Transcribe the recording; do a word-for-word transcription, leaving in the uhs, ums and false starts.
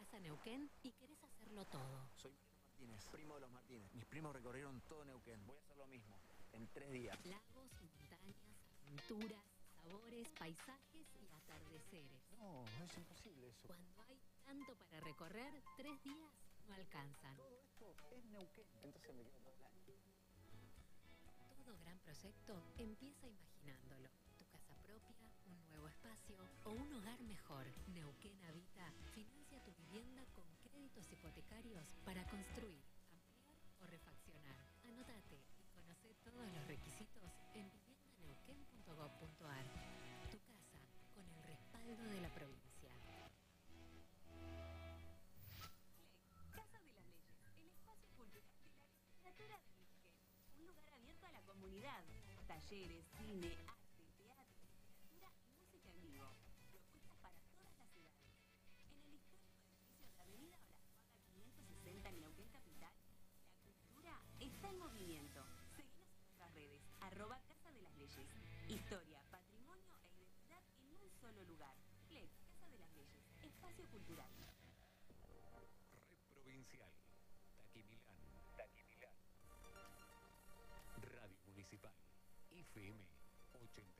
Llegás a Neuquén y querés hacerlo todo. Soy Mariano Martínez, primo de los Martínez. Mis primos recorrieron todo Neuquén. Voy a hacer lo mismo, en tres días. Lagos, montañas, aventuras, sabores, paisajes y atardeceres. No, es imposible eso. Cuando hay tanto para recorrer, tres días no alcanzan. Todo esto es Neuquén. Entonces me quedo todo el año. Todo gran proyecto empieza imaginándolo. Tu casa propia, un nuevo espacio o un hogar mejor. Neuquén Habita financia tu vivienda con créditos hipotecarios para construir, ampliar o refaccionar. Anótate y conoce todos los requisitos en vivienda neuquén punto gob punto ar. Tu casa con el respaldo de la provincia. Casa de las Leyes, el espacio cultural de la literatura de Neuquén. Un lugar abierto a la comunidad. Talleres, cine, arte, teatro, literatura y música en vivo. Propuestas para todas las edades. En el histórico edificio de Avenida Olazuaga quinientos sesenta en Neuquén Capital, la cultura está en movimiento. Seguinos en nuestras redes, arroba Casa de las Leyes. Historia, patrimonio e identidad en un solo lugar. Flex, Casa de las Leyes, espacio cultural. Red Provincial, Taquimilán, Taquimilán. Radio Municipal, F M ochenta